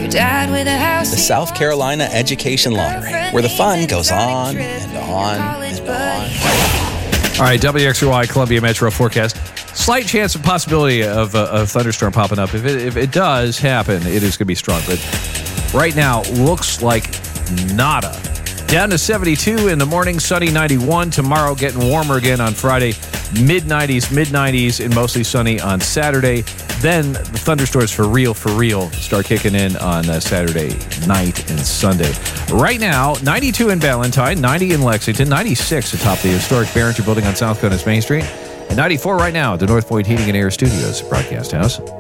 dad with a house. The South Carolina Education Lottery, where the fun goes on and on and on. All right, WXUI Columbia Metro forecast. Slight chance of possibility of a thunderstorm popping up. If it does happen, it is going to be strong. But right now, looks like nada. Down to 72 in the morning, sunny 91. Tomorrow, getting warmer again on Friday. Mid-90s, and mostly sunny on Saturday. Then the thunderstorms for real, start kicking in on Saturday night and Sunday. Right now, 92 in Valentine, 90 in Lexington, 96 atop the historic Barrington Building on South Conus Main Street, and 94 right now at the North Point Heating and Air Studios broadcast house.